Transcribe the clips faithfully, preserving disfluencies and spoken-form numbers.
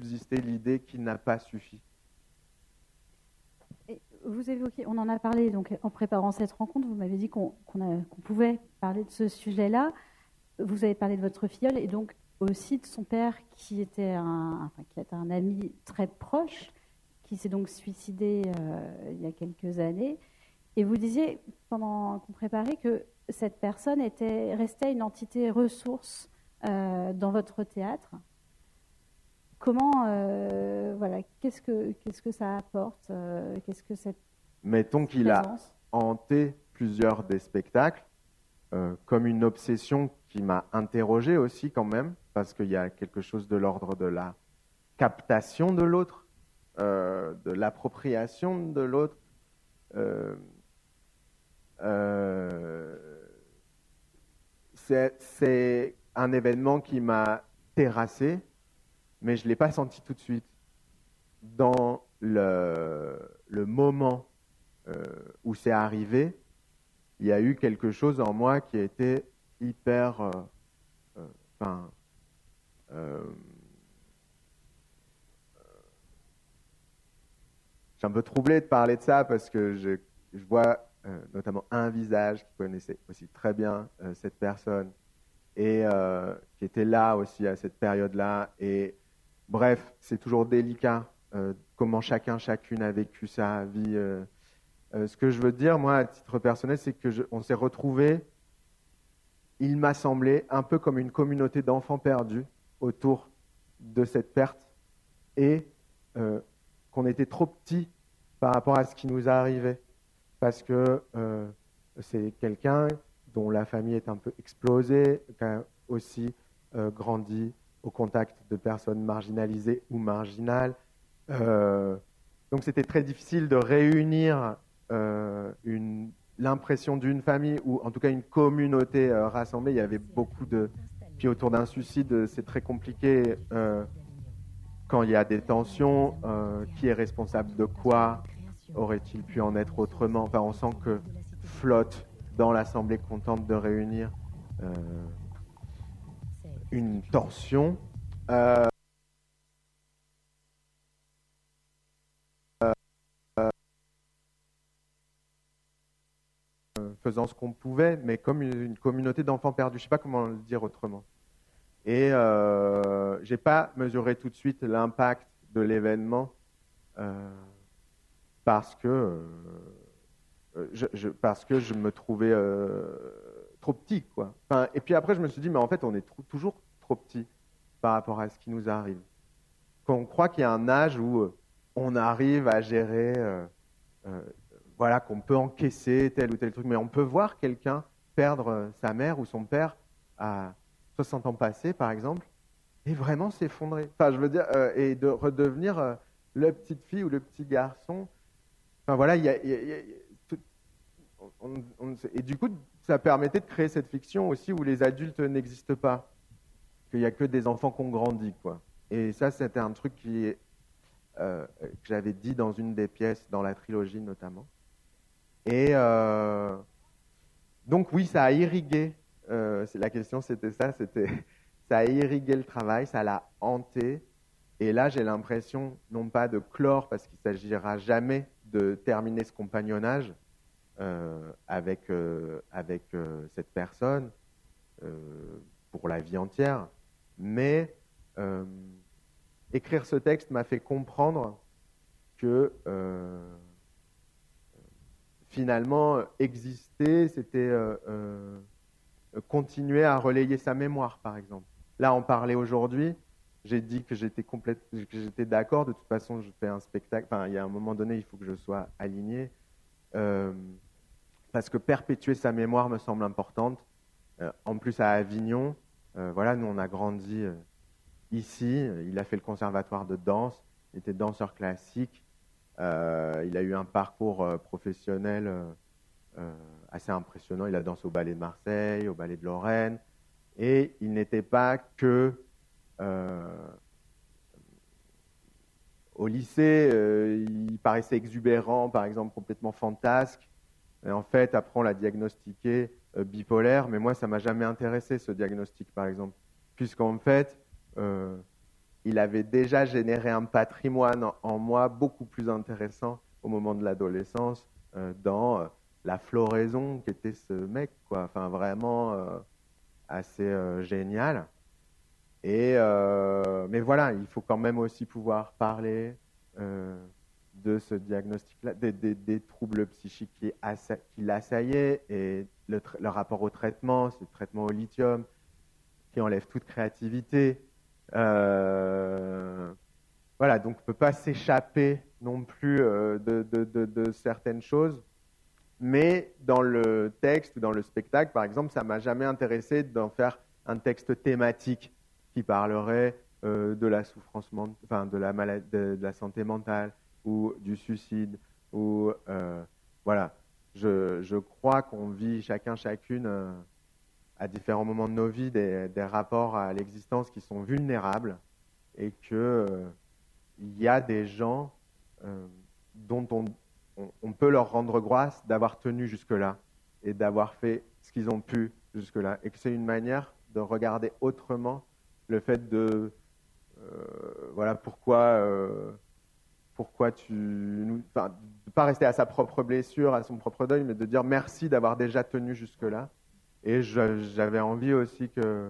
subsister l'idée qu'il n'a pas suffi. Et vous évoquez, on en a parlé donc en préparant cette rencontre, vous m'avez dit qu'on qu'on a- qu'on pouvait parler de ce sujet-là. Vous avez parlé de votre filleul et donc aussi de son père qui était un, enfin, qui était un ami très proche, qui s'est donc suicidé euh, il y a quelques années. Et vous disiez, pendant qu'on préparait, que cette personne était, restait une entité ressource euh, dans votre théâtre. Comment, euh, voilà, qu'est-ce que, qu'est-ce que ça apporte euh, Qu'est-ce que cette Mettons qu'il a hanté plusieurs des spectacles, euh, comme une obsession qui m'a interrogé aussi quand même, parce qu'il y a quelque chose de l'ordre de la captation de l'autre, euh, de l'appropriation de l'autre. Euh, euh, c'est, c'est un événement qui m'a terrassé, mais je ne l'ai pas senti tout de suite. Dans le, le moment euh, où c'est arrivé, il y a eu quelque chose en moi qui a été hyper... Euh, euh, enfin, euh, je suis un peu troublé de parler de ça parce que je, je vois euh, notamment un visage qui connaissait aussi très bien euh, cette personne et euh, qui était là aussi à cette période-là. Et bref, c'est toujours délicat euh, comment chacun, chacune a vécu sa vie. Euh, euh, ce que je veux dire, moi, à titre personnel, c'est que je, on s'est retrouvés, il m'a semblé, un peu comme une communauté d'enfants perdus autour de cette perte et euh, qu'on était trop petits par rapport à ce qui nous arrivait. Parce que euh, c'est quelqu'un dont la famille est un peu explosée, qui a aussi euh, grandi au contact de personnes marginalisées ou marginales. Euh, donc c'était très difficile de réunir euh, une, l'impression d'une famille, ou en tout cas une communauté euh, rassemblée. Il y avait beaucoup de... Puis autour d'un suicide, c'est très compliqué euh, quand il y a des tensions. Euh, qui est responsable de quoi? Aurait-il pu en être autrement? Enfin, on sent que flotte dans l'Assemblée qu'on tente de réunir euh, une torsion. Euh, faisant ce qu'on pouvait, mais comme une, une communauté d'enfants perdus. Je ne sais pas comment le dire autrement. Et euh, je n'ai pas mesuré tout de suite l'impact de l'événement euh, parce que euh, je, je, parce que je me trouvais euh, trop petit, quoi. Enfin, et puis après, je me suis dit, mais en fait, on est tr- toujours trop petit par rapport à ce qui nous arrive. On croit qu'il y a un âge où euh, on arrive à gérer, euh, euh, voilà, qu'on peut encaisser tel ou tel truc, mais on peut voir quelqu'un perdre euh, sa mère ou son père à soixante ans passés, par exemple, et vraiment s'effondrer. Enfin, je veux dire, euh, et de redevenir euh, la petite fille ou le petit garçon. Enfin, voilà, il y a, il y a, il y a tout, on, on, et du coup, ça permettait de créer cette fiction aussi où les adultes n'existent pas, qu'il n'y a que des enfants qui ont grandi, quoi. Et ça, c'était un truc qui, euh, que j'avais dit dans une des pièces, dans la trilogie notamment. Et euh, donc oui, ça a irrigué, euh, la question c'était ça, c'était, ça a irrigué le travail, ça l'a hanté. Et là, j'ai l'impression, non pas de clore, parce qu'il ne s'agira jamais de terminer ce compagnonnage euh, avec, euh, avec euh, cette personne euh, pour la vie entière, mais euh, écrire ce texte m'a fait comprendre que euh, finalement, exister, c'était euh, euh, continuer à relayer sa mémoire, par exemple. Là, en parler aujourd'hui, j'ai dit que j'étais complète, que j'étais d'accord. De toute façon, je fais un spectacle. Enfin, il y a un moment donné, il faut que je sois aligné, euh, parce que perpétuer sa mémoire me semble importante. Euh, en plus, à Avignon, euh, voilà, nous on a grandi euh, ici. Il a fait le conservatoire de danse. Il était danseur classique. Euh, il a eu un parcours euh, professionnel euh, euh, assez impressionnant. Il a dansé au ballet de Marseille, au ballet de Lorraine. Et il n'était pas que euh, au lycée, euh, il paraissait exubérant, par exemple, complètement fantasque. Et en fait, après, on l'a diagnostiqué euh, bipolaire, mais moi, ça ne m'a jamais intéressé, ce diagnostic, par exemple. Puisqu'en fait, euh, il avait déjà généré un patrimoine en, en moi beaucoup plus intéressant au moment de l'adolescence, euh, dans euh, la floraison qu'était ce mec, quoi. Enfin, vraiment euh, assez euh, génial. Et, euh, mais voilà, il faut quand même aussi pouvoir parler euh, de ce diagnostic-là, des, des, des troubles psychiques qui, assa- qui l'assaillaient, et le, tra- le rapport au traitement, ce traitement au lithium, qui enlève toute créativité. Euh, voilà, donc on ne peut pas s'échapper non plus euh, de, de, de, de certaines choses. Mais dans le texte, dans le spectacle, par exemple, ça ne m'a jamais intéressé d'en faire un texte thématique qui parlerait euh, de la souffrance, enfin de la maladie, de, de la santé mentale ou du suicide. Ou euh, voilà, je, je crois qu'on vit chacun, chacune, euh, à différents moments de nos vies, des, des rapports à l'existence qui sont vulnérables, et que euh, il y a des gens euh, dont on On, on peut leur rendre grâce d'avoir tenu jusque-là et d'avoir fait ce qu'ils ont pu jusque-là. Et que c'est une manière de regarder autrement le fait de... Euh, voilà, pourquoi, euh, pourquoi tu... Enfin, de ne pas rester à sa propre blessure, à son propre deuil, mais de dire merci d'avoir déjà tenu jusque-là. Et je, j'avais envie aussi que,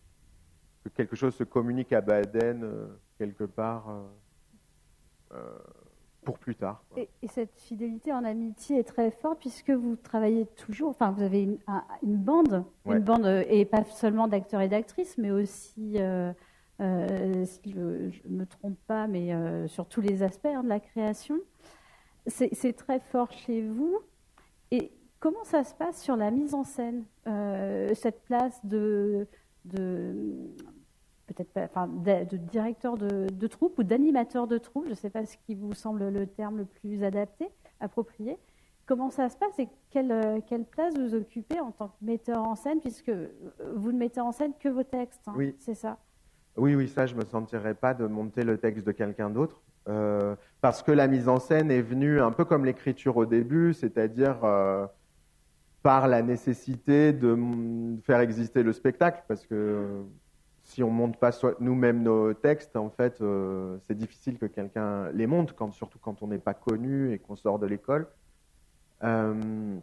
que quelque chose se communique à Baden, euh, quelque part... Euh, euh, pour plus tard. Et, et cette fidélité en amitié est très forte puisque vous travaillez toujours, enfin vous avez une, un, une bande, ouais. une bande et pas seulement d'acteurs et d'actrices, mais aussi, euh, euh, si je ne me trompe pas, mais euh, sur tous les aspects hein, de la création. C'est, c'est très fort chez vous. Et comment ça se passe sur la mise en scène, euh, cette place de... de peut-être pas, enfin, de, de directeur de, de troupe ou d'animateur de troupe, je ne sais pas ce qui vous semble le terme le plus adapté, approprié. Comment ça se passe et quelle, quelle place vous occupez en tant que metteur en scène, puisque vous ne mettez en scène que vos textes, hein, oui. C'est ça? Oui, oui, ça, je ne me sentirais pas de monter le texte de quelqu'un d'autre, euh, parce que la mise en scène est venue un peu comme l'écriture au début, c'est-à-dire euh, par la nécessité de faire exister le spectacle, parce que si on ne monte pas nous-mêmes nos textes, en fait, euh, c'est difficile que quelqu'un les monte, quand, surtout quand on n'est pas connu et qu'on sort de l'école. Euh,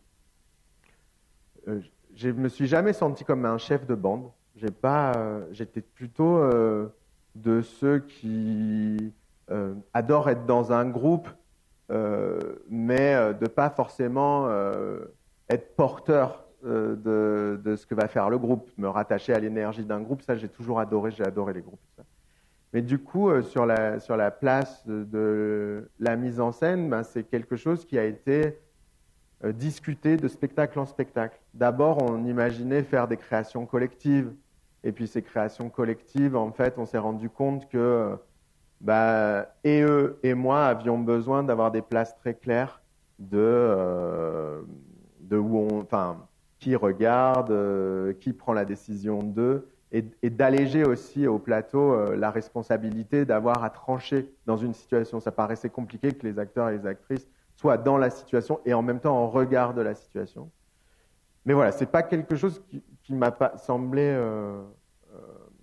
je ne me suis jamais senti comme un chef de bande. J'ai pas, euh, j'étais plutôt euh, de ceux qui euh, adorent être dans un groupe, euh, mais euh, de pas forcément euh, être porteur euh, de, de ce que va faire le groupe, me rattacher à l'énergie d'un groupe. Ça, j'ai toujours adoré. J'ai adoré les groupes. Ça. Mais du coup, euh, sur la sur la place de, de la mise en scène, ben, c'est quelque chose qui a été euh, discuté de spectacle en spectacle. D'abord, on imaginait faire des créations collectives. Et puis ces créations collectives, en fait, on s'est rendu compte que bah, et eux et moi avions besoin d'avoir des places très claires de, euh, de où on, enfin, qui regarde, euh, qui prend la décision d'eux, et, et d'alléger aussi au plateau euh, la responsabilité d'avoir à trancher dans une situation. Ça paraissait compliqué que les acteurs et les actrices soient dans la situation et en même temps en regard de la situation. Mais voilà, c'est pas quelque chose qui, qui m'a pas semblé... Euh, euh,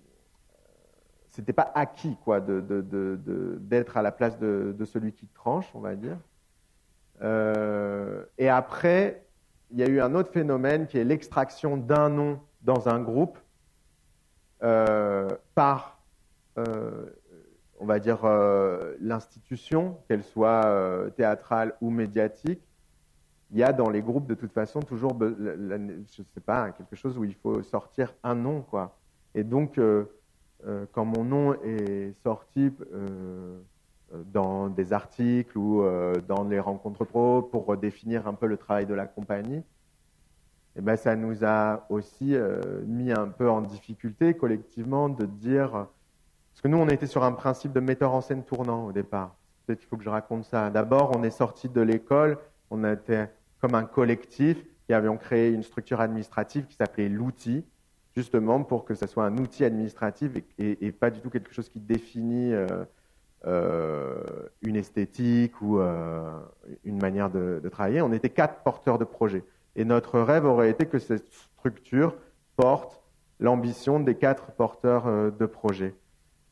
c'était pas acquis, quoi, de, de, de, de, d'être à la place de, de celui qui tranche, on va dire. Euh, et après, il y a eu un autre phénomène qui est l'extraction d'un nom dans un groupe euh, par, euh, on va dire, euh, l'institution, qu'elle soit euh, théâtrale ou médiatique. Il y a dans les groupes, de toute façon, toujours, je ne sais pas, quelque chose où il faut sortir un nom, quoi. Et donc, euh, euh, quand mon nom est sorti euh, dans des articles ou euh, dans les rencontres pro pour redéfinir un peu le travail de la compagnie, eh ben, ça nous a aussi euh, mis un peu en difficulté collectivement de dire... Parce que nous, on était sur un principe de metteur en scène tournant au départ. Peut-être qu'il faut que je raconte ça. D'abord, on est sorti de l'école, on était comme un collectif qui avions créé une structure administrative qui s'appelait l'outil, justement pour que ce soit un outil administratif et, et, et pas du tout quelque chose qui définit euh, euh, une esthétique ou euh, une manière de, de travailler. On était quatre porteurs de projets. Et notre rêve aurait été que cette structure porte l'ambition des quatre porteurs euh, de projets.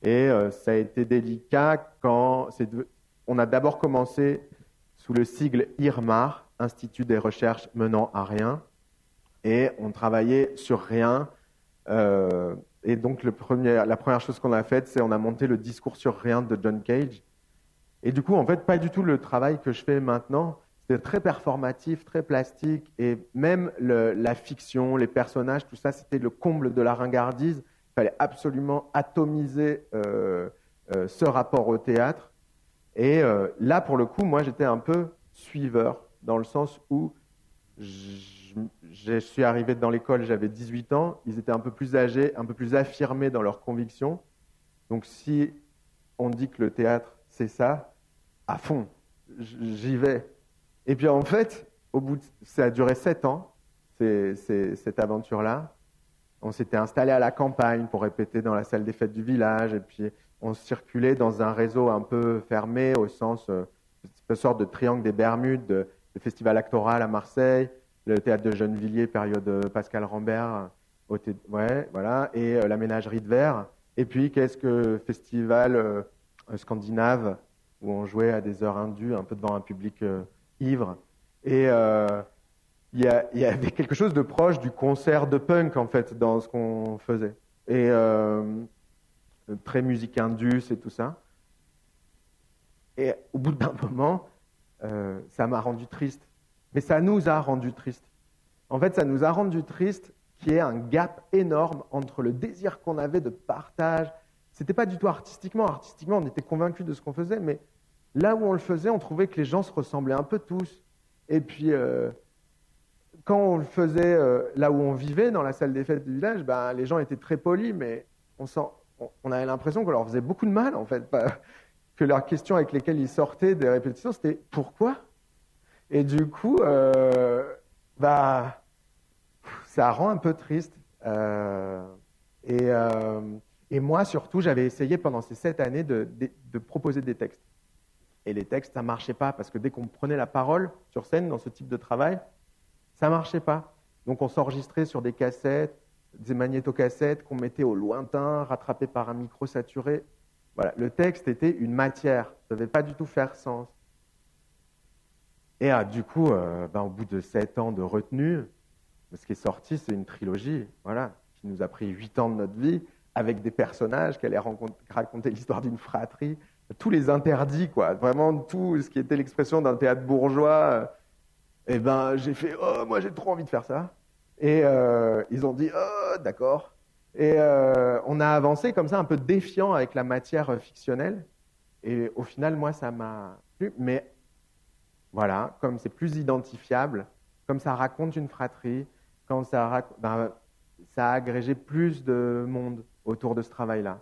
Et euh, ça a été délicat quand de... on a d'abord commencé sous le sigle I R M A R, Institut des recherches menant à rien, et on travaillait sur rien. Euh, et donc le premier, la première chose qu'on a faite, c'est on a monté le discours sur rien de John Cage. Et du coup, en fait, pas du tout le travail que je fais maintenant. C'était très performatif, très plastique, et même le, la fiction, les personnages, tout ça, c'était le comble de la ringardise. Il fallait absolument atomiser euh, euh, ce rapport au théâtre. Et euh, là, pour le coup, moi, j'étais un peu suiveur, dans le sens où je, je suis arrivé dans l'école, j'avais dix-huit ans, ils étaient un peu plus âgés, un peu plus affirmés dans leurs convictions. Donc si on dit que le théâtre, c'est ça, à fond, j'y vais. Et puis en fait, au bout de, ça a duré sept ans, c'est, c'est, cette aventure-là. On s'était installé à la campagne pour répéter dans la salle des fêtes du village, et puis on circulait dans un réseau un peu fermé, au sens, euh, une sorte de triangle des Bermudes, de, le festival actoral à Marseille, le théâtre de Gennevilliers, période Pascal Rambert, au thé... ouais, voilà, et euh, la ménagerie de verre. Et puis, qu'est-ce que festival euh, scandinave, où on jouait à des heures indues, un peu devant un public euh, ivre. Et euh, il y, a, il y avait quelque chose de proche du concert de punk, en fait, dans ce qu'on faisait. Et euh, très musique indus et tout ça. Et au bout d'un moment, euh, ça m'a rendu triste. Mais ça nous a rendu triste. En fait, ça nous a rendu triste qu'il y ait un gap énorme entre le désir qu'on avait de partage. C'était pas du tout artistiquement. Artistiquement, on était convaincus de ce qu'on faisait, mais là où on le faisait, on trouvait que les gens se ressemblaient un peu tous. Et puis, euh, quand on le faisait euh, là où on vivait, dans la salle des fêtes du village, ben, les gens étaient très polis, mais on, sent, on, on avait l'impression qu'on leur faisait beaucoup de mal, en fait. Que leurs questions avec lesquelles ils sortaient des répétitions, c'était « pourquoi ?» Et du coup, euh, bah, ça rend un peu triste. Euh, et, euh, et moi, surtout, j'avais essayé pendant ces sept années de, de, de proposer des textes. Et les textes, ça ne marchait pas, parce que dès qu'on prenait la parole sur scène, dans ce type de travail, ça ne marchait pas. Donc on s'enregistrait sur des cassettes, des magnétocassettes qu'on mettait au lointain, rattrapées par un micro saturé. Voilà, le texte était une matière, ça ne devait pas du tout faire sens. Et ah, du coup, euh, ben, au bout de sept ans de retenue, ce qui est sorti, c'est une trilogie, voilà, qui nous a pris huit ans de notre vie, avec des personnages qui allaient raconter l'histoire d'une fratrie, tous les interdits, quoi, vraiment tout ce qui était l'expression d'un théâtre bourgeois. Et ben, j'ai fait, oh, moi j'ai trop envie de faire ça. Et euh, ils ont dit, oh, d'accord. Et euh, on a avancé comme ça, un peu défiant avec la matière fictionnelle. Et au final, moi, ça m'a plu. Mais voilà, comme c'est plus identifiable, comme ça raconte une fratrie, quand ça, rac... ben, ça a agrégé plus de monde autour de ce travail-là.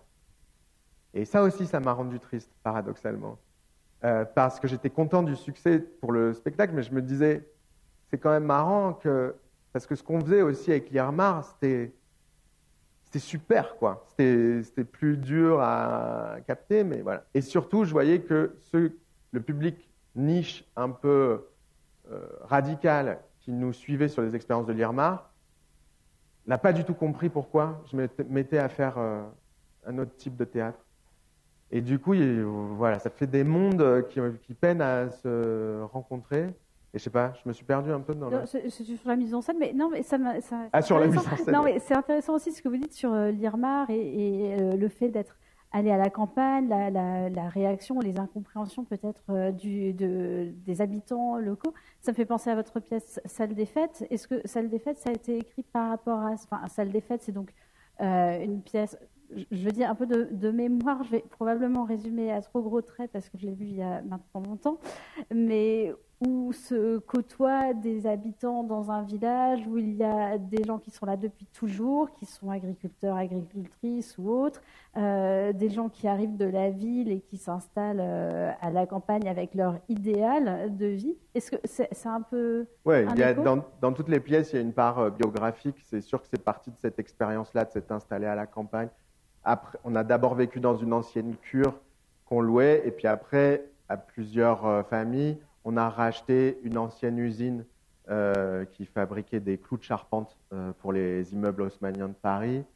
Et ça aussi, ça m'a rendu triste, paradoxalement. Euh, parce que j'étais content du succès pour le spectacle, mais je me disais, c'est quand même marrant que... Parce que ce qu'on faisait aussi avec l'I R M A R, c'était... C'était super, quoi. C'était, c'était plus dur à capter, mais voilà. Et surtout, je voyais que ce, le public niche un peu euh, radical qui nous suivait sur les expériences de l'I R M A R n'a pas du tout compris pourquoi je me mettais à faire euh, un autre type de théâtre. Et du coup, il, voilà, ça fait des mondes qui, qui peinent à se rencontrer. Et je sais pas, je me suis perdu un peu dans non, la... c'est, c'est sur la mise en scène, mais non, mais ça, m'a, ça Ah, sur la mise en scène. Non, mais c'est intéressant aussi ce que vous dites sur euh, l'I R M A R et, et euh, le fait d'être allé à la campagne, la, la, la réaction, les incompréhensions peut-être euh, du, de, des habitants locaux. Ça me fait penser à votre pièce Salle des Fêtes. Est-ce que Salle des Fêtes, ça a été écrit par rapport à... Enfin, Salle des Fêtes, c'est donc euh, une pièce... Je veux dire un peu de, de mémoire, je vais probablement résumer à trop gros traits parce que je l'ai vu il y a maintenant longtemps, mais où se côtoient des habitants dans un village, où il y a des gens qui sont là depuis toujours, qui sont agriculteurs, agricultrices ou autres, euh, des gens qui arrivent de la ville et qui s'installent euh, à la campagne avec leur idéal de vie. Est-ce que c'est, c'est un peu... Ouais, un il y a, écho dans, dans toutes les pièces, il y a une part euh, biographique. C'est sûr que c'est parti de cette expérience-là, de s'être installé à la campagne. Après, on a d'abord vécu dans une ancienne cure qu'on louait, et puis après, à plusieurs euh, familles, on a racheté une ancienne usine euh, qui fabriquait des clous de charpente euh, pour les immeubles haussmanniens de Paris.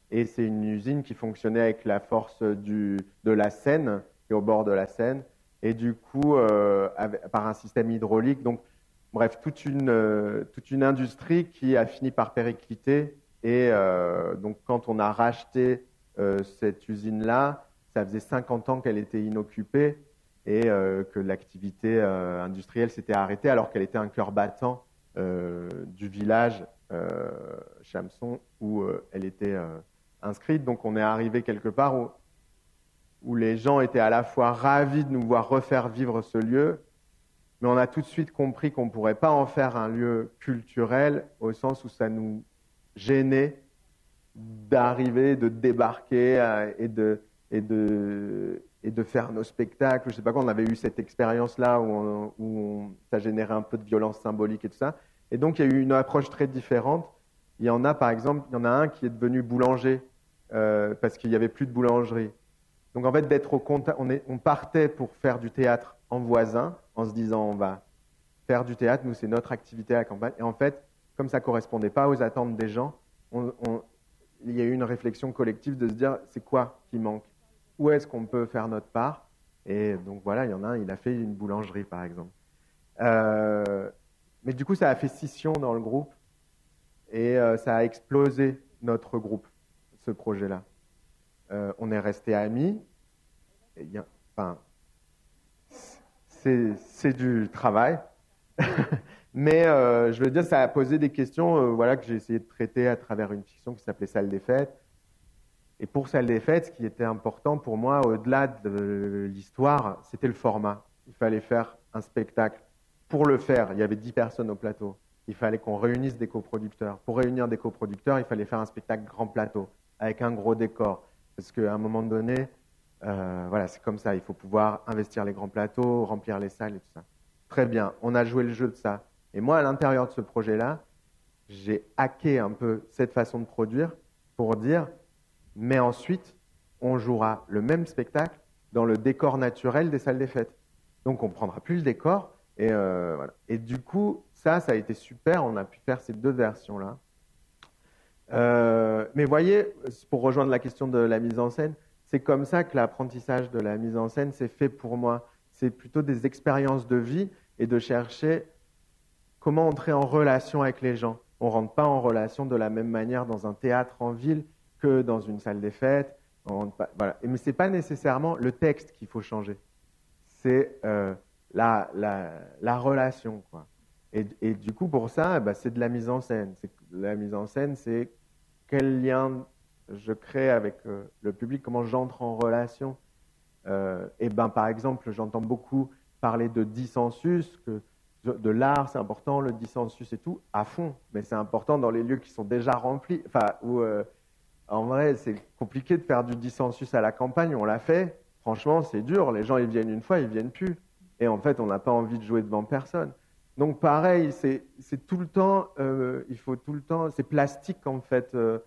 Et c'est une usine qui fonctionnait avec la force du, de la Seine, qui est au bord de la Seine, et du coup, euh, avec, par un système hydraulique. Donc, bref, toute une, euh, toute une industrie qui a fini par péricliter. Et euh, donc, quand on a racheté euh, cette usine-là, ça faisait cinquante ans qu'elle était inoccupée et euh, que l'activité euh, industrielle s'était arrêtée alors qu'elle était un cœur battant euh, du village euh, Chamson où euh, elle était euh, inscrite. Donc on est arrivé quelque part où, où les gens étaient à la fois ravis de nous voir refaire vivre ce lieu, mais on a tout de suite compris qu'on ne pourrait pas en faire un lieu culturel au sens où ça nous gênait d'arriver, de débarquer euh, et de, et de, et de faire nos spectacles. Je ne sais pas quand on avait eu cette expérience-là où, on, où on, ça générait un peu de violence symbolique et tout ça. Et donc, il y a eu une approche très différente. Il y en a, par exemple, il y en a un qui est devenu boulanger euh, parce qu'il n'y avait plus de boulangerie. Donc, en fait, d'être au contact, on, est, on partait pour faire du théâtre en voisin, en se disant, on va faire du théâtre, nous, c'est notre activité à la campagne. Et en fait, comme ça ne correspondait pas aux attentes des gens, on, on, il y a eu une réflexion collective de se dire, c'est quoi qui manque? Où est-ce qu'on peut faire notre part? Et donc, voilà, il y en a un, il a fait une boulangerie, par exemple. Euh, mais du coup, ça a fait scission dans le groupe et euh, ça a explosé notre groupe, ce projet-là. Euh, on est restés amis. Et y a, enfin, c'est, c'est du travail. Mais euh, je veux dire, ça a posé des questions euh, voilà, que j'ai essayé de traiter à travers une fiction qui s'appelait Salle des Fêtes. Et pour Salle des Fêtes, ce qui était important pour moi, au-delà de l'histoire, c'était le format. Il fallait faire un spectacle. Pour le faire, il y avait dix personnes au plateau. Il fallait qu'on réunisse des coproducteurs. Pour réunir des coproducteurs, il fallait faire un spectacle grand plateau, avec un gros décor. Parce qu'à un moment donné, euh, voilà, c'est comme ça. Il faut pouvoir investir les grands plateaux, remplir les salles et tout ça. Très bien, on a joué le jeu de ça. Et moi, à l'intérieur de ce projet-là, j'ai hacké un peu cette façon de produire pour dire, mais ensuite, on jouera le même spectacle dans le décor naturel des salles des fêtes. Donc, on ne prendra plus le décor. Et, euh, voilà. Et du coup, ça, ça a été super. On a pu faire ces deux versions-là. Euh, mais voyez, pour rejoindre la question de la mise en scène, c'est comme ça que l'apprentissage de la mise en scène s'est fait pour moi. C'est plutôt des expériences de vie et de chercher comment entrer en relation avec les gens. On ne rentre pas en relation de la même manière dans un théâtre en ville que dans une salle des fêtes. On pas, voilà. Mais ce n'est pas nécessairement le texte qu'il faut changer. C'est euh, la, la, la relation, quoi. Et, et du coup, pour ça, bah, c'est de la mise en scène. C'est, la mise en scène, c'est quel lien je crée avec euh, le public, comment j'entre en relation. Euh, et ben, par exemple, j'entends beaucoup parler de dissensus, que de l'art, c'est important, le dissensus et tout, à fond. Mais c'est important dans les lieux qui sont déjà remplis. Enfin, où, euh, en vrai, c'est compliqué de faire du dissensus à la campagne. On l'a fait. Franchement, c'est dur. Les gens, ils viennent une fois, ils viennent plus. Et en fait, on n'a pas envie de jouer devant personne. Donc, pareil, c'est, c'est tout le temps, euh, il faut tout le temps, c'est plastique, en fait, euh,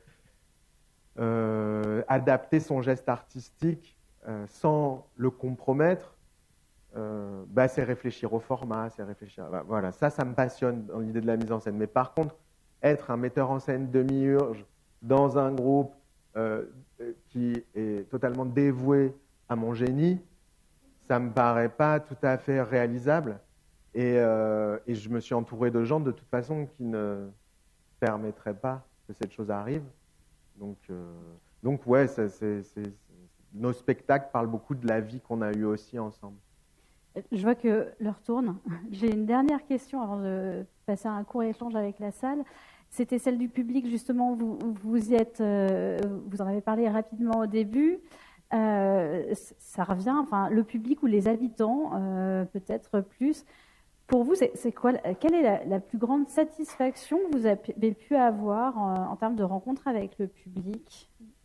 euh, adapter son geste artistique euh, sans le compromettre. Euh, bah, c'est réfléchir au format, c'est réfléchir. Bah, voilà, ça, ça me passionne dans l'idée de la mise en scène. Mais par contre, être un metteur en scène demi-urge dans un groupe euh, qui est totalement dévoué à mon génie, ça me paraît pas tout à fait réalisable. Et, euh, et je me suis entouré de gens de toute façon qui ne permettraient pas que cette chose arrive. Donc, euh, donc ouais, ça, c'est, c'est, c'est... nos spectacles parlent beaucoup de la vie qu'on a eue aussi ensemble. Je vois que l'heure tourne. J'ai une dernière question avant de passer à un court échange avec la salle. C'était celle du public, justement. Vous, vous y êtes, euh, vous en avez parlé rapidement au début. Euh, ça revient, enfin, le public ou les habitants, euh, peut-être plus. Pour vous, c'est, c'est quoi, quelle est la, la plus grande satisfaction que vous avez pu avoir en, en termes de rencontre avec le public ?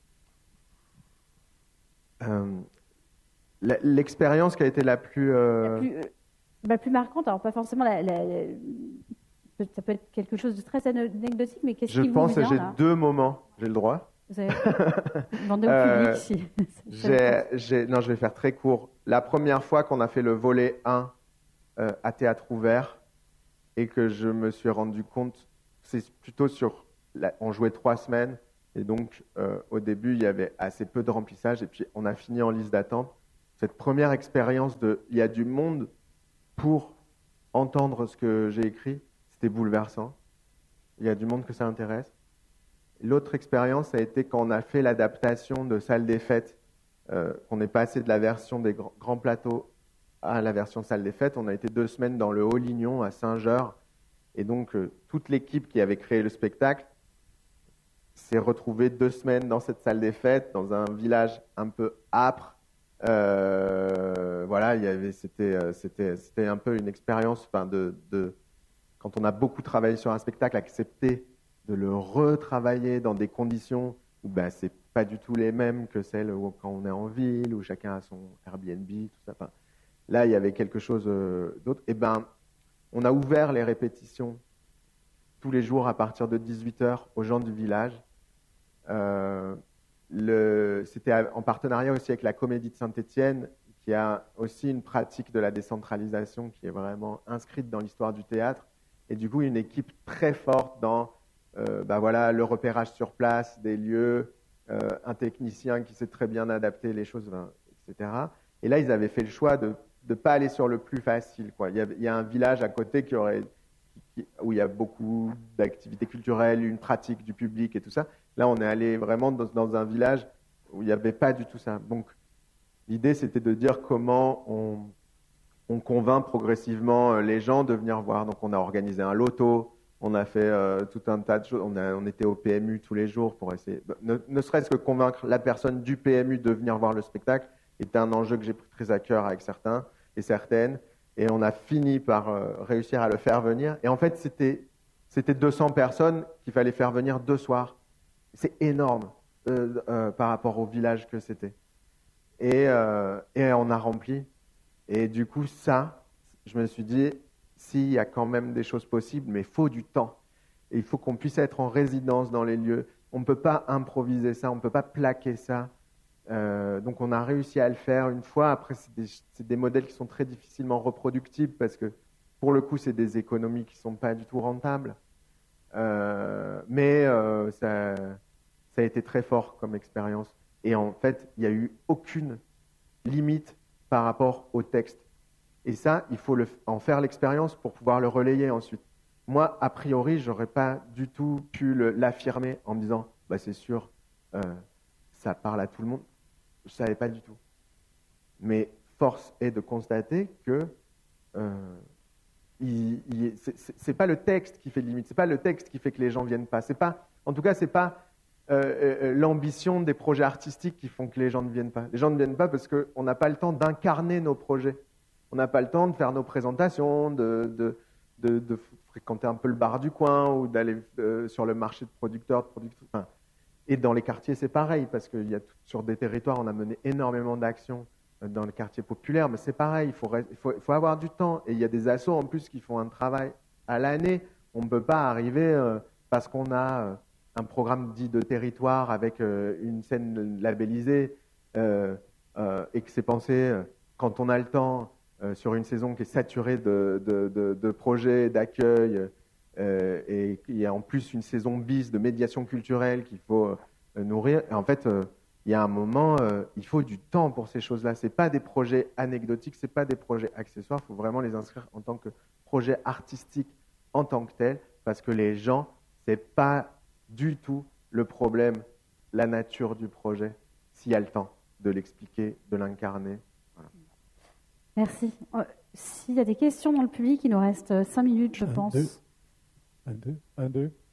euh... L'expérience qui a été la plus... Euh... La plus, euh, la plus marquante, alors pas forcément la, la, la, ça peut être quelque chose de très anecdotique, mais qu'est-ce je qui vous pense vient que j'ai là deux moments, j'ai le droit. Vous avez demandé au public euh, si... j'ai, j'ai, non, je vais faire très court. La première fois qu'on a fait le volet un euh, à théâtre ouvert et que je me suis rendu compte, c'est plutôt sur... La, on jouait trois semaines Et donc, euh, au début, il y avait assez peu de remplissage. Et puis, on a fini en liste d'attente. Cette première expérience de « il y a du monde pour entendre ce que j'ai écrit », c'était bouleversant. Il y a du monde que ça intéresse. L'autre expérience a été quand on a fait l'adaptation de Salle des Fêtes, euh, qu'on est passé de la version des grands, grands plateaux à la version Salle des Fêtes. On a été deux semaines dans le Haut-Lignon, à Saint-Jean. Et donc, euh, toute l'équipe qui avait créé le spectacle s'est retrouvée deux semaines dans cette salle des fêtes, dans un village un peu âpre. Euh, voilà, il y avait, c'était, c'était, c'était un peu une expérience, enfin, de, de, quand on a beaucoup travaillé sur un spectacle, accepter de le retravailler dans des conditions où ben, c'est pas du tout les mêmes que celles où, quand on est en ville, où chacun a son Airbnb, tout ça. Enfin, là, il y avait quelque chose d'autre. Et ben, on a ouvert les répétitions tous les jours à partir de dix-huit heures aux gens du village. Euh, le, c'était en partenariat aussi avec la Comédie de Saint-Étienne, qui a aussi une pratique de la décentralisation qui est vraiment inscrite dans l'histoire du théâtre. Et du coup, une équipe très forte dans euh, bah voilà, le repérage sur place des lieux, euh, un technicien qui sait très bien adapter les choses, ben, et cetera. Et là, ils avaient fait le choix de ne pas aller sur le plus facile, quoi. Il y a, il y a un village à côté qui aurait, qui, où il y a beaucoup d'activités culturelles, une pratique du public et tout ça. Là, on est allé vraiment dans, dans un village où il n'y avait pas du tout ça. Donc, l'idée, c'était de dire comment on, on convainc progressivement les gens de venir voir. Donc, on a organisé un loto, on a fait euh, tout un tas de choses. On, a, on était au P M U tous les jours pour essayer, ne, ne serait-ce que convaincre la personne du P M U de venir voir le spectacle était un enjeu que j'ai pris très à cœur avec certains et certaines. Et on a fini par euh, réussir à le faire venir. Et en fait, c'était, c'était deux cents personnes qu'il fallait faire venir deux soirs. C'est énorme euh, euh, par rapport au village que c'était. Et, euh, et on a rempli. Et du coup, ça, je me suis dit, s'il y a quand même des choses possibles, mais il faut du temps. Et il faut qu'on puisse être en résidence dans les lieux. On ne peut pas improviser ça, on ne peut pas plaquer ça. Euh, donc on a réussi à le faire une fois. Après, c'est des, c'est des modèles qui sont très difficilement reproductibles parce que, pour le coup, c'est des économies qui ne sont pas du tout rentables. Euh, mais euh, ça, ça a été très fort comme expérience. Et en fait, il n'y a eu aucune limite par rapport au texte. Et ça, il faut le, en faire l'expérience pour pouvoir le relayer ensuite. Moi, a priori, je n'aurais pas du tout pu le, l'affirmer en me disant bah, c'est sûr, euh, ça parle à tout le monde. Je ne savais pas du tout. Mais force est de constater que euh, il, il, c'est, c'est, c'est pas le texte qui fait limite, c'est pas le texte qui fait que les gens viennent pas. C'est pas, en tout cas, c'est pas euh, euh, l'ambition des projets artistiques qui font que les gens ne viennent pas. Les gens ne viennent pas parce qu'on n'a pas le temps d'incarner nos projets. On n'a pas le temps de faire nos présentations, de, de, de, de fréquenter un peu le bar du coin ou d'aller euh, sur le marché de producteurs, de producteurs. Enfin, et dans les quartiers, c'est pareil, parce que y a, sur des territoires, on a mené énormément d'actions dans les quartiers populaires, mais c'est pareil, il faut, il, faut, il faut avoir du temps. Et il y a des assos en plus qui font un travail à l'année. On ne peut pas arriver euh, parce qu'on a euh, un programme dit de territoire avec euh, une scène labellisée euh, euh, et que c'est pensé euh, quand on a le temps euh, sur une saison qui est saturée de, de, de, de projets, d'accueil. Euh, et il y a en plus une saison bis de médiation culturelle qu'il faut euh, nourrir. Et en fait, euh, il y a un moment, euh, il faut du temps pour ces choses-là. Ce n'est pas des projets anecdotiques, ce n'est pas des projets accessoires. Il faut vraiment les inscrire en tant que projet artistique en tant que tel, parce que les gens, ce n'est pas du tout le problème, la nature du projet, s'il y a le temps de l'expliquer, de l'incarner. Voilà. Merci. Euh, s'il y a des questions dans le public, il nous reste cinq minutes, je un, pense. Deux. Un, deux, un, deux.